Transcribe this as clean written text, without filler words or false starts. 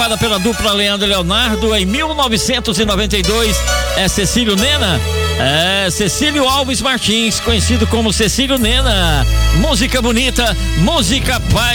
pela dupla Leandro e Leonardo em 1992, é Cecílio Nena. Cecílio Alves Martins, conhecido como Cecílio Nena. Música bonita, música paz.